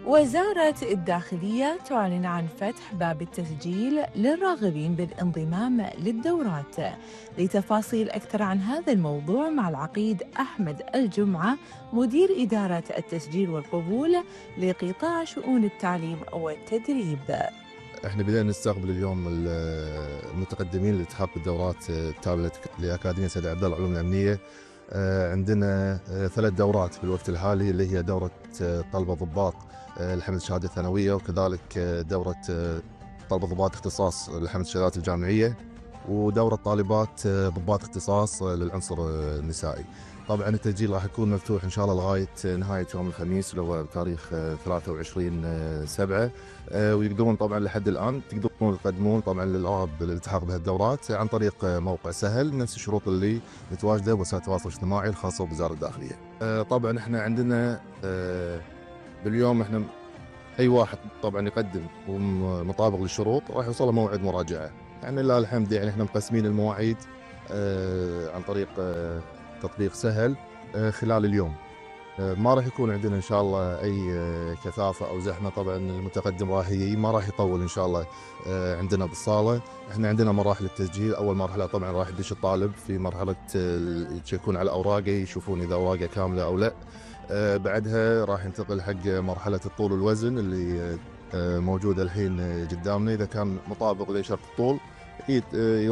وزارة الداخلية تعلن عن فتح باب التسجيل للراغبين بالانضمام للدورات. لتفاصيل أكثر عن هذا الموضوع مع العقيد أحمد الجمعة، مدير إدارة التسجيل والقبول لقطاع شؤون التعليم والتدريب. احنا بدأنا نستقبل اليوم المتقدمين لالتحاق بالدورات التابعة لأكاديمية سيد عبد الله العلوم الأمنية. عندنا 3 دورات في الوقت الحالي، اللي هي دورة طلبة ضباط لحمل الشهادة الثانوية، وكذلك دورة طلبة ضباط اختصاص لحمل الشهادات الجامعية، ودورة طالبات ضباط اختصاص للعنصر النسائي. طبعا التسجيل راح يكون مفتوح ان شاء الله لغايه نهايه يوم الخميس اللي هو بتاريخ 23/7. ويقدرون طبعا لحد الان تقدرون تقدمون طبعا للرغب بالالتحاق بهالدورات عن طريق موقع سهل، نفس الشروط اللي متواجده بوسائل التواصل الاجتماعي الخاصه بوزاره الداخليه. طبعا احنا عندنا باليوم احنا اي واحد طبعا يقدم ومطابق للشروط راح يوصل له موعد مراجعه. يعني لله الحمد، يعني احنا مقسمين المواعيد عن طريق تطبيق سهل خلال اليوم. ما راح يكون عندنا ان شاء الله اي كثافه او زحمه. طبعا المتقدم راح ما راح يطول ان شاء الله عندنا بالصاله. احنا عندنا مراحل التسجيل. اول مرحله طبعا راح يدش الطالب في مرحله يتشيكون على اوراقه، يشوفون اذا اوراقه كامله او لا. بعدها راح ينتقل حق مرحله الطول والوزن اللي موجوده الحين قدامنا. اذا كان مطابق لشرط الطول اكيد